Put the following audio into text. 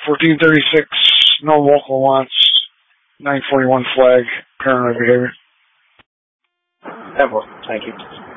1436, no local wants, 941 flag, paranoid behavior. Thank you.